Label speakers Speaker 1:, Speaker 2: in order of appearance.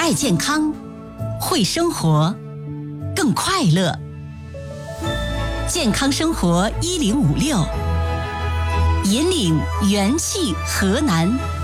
Speaker 1: 爱健康，会生活，更快乐。健康生活1056，引领元气河南。